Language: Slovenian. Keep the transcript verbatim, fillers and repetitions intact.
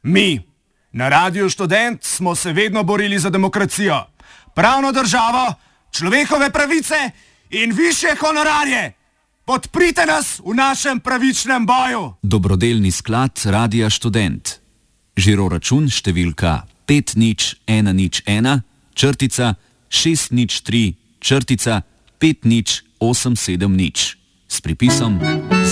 Mi, na Radiu Študent, smo se vedno borili za demokracijo, pravno državo, človekove pravice in višje honorarje. Podprite nas v našem pravičnem boju. Dobrodelni sklad Radia Študent. Žiroračun številka pet nič ena nič ena, črtica šest nič tri, črtica pet nič osem sedem nič. S pripisom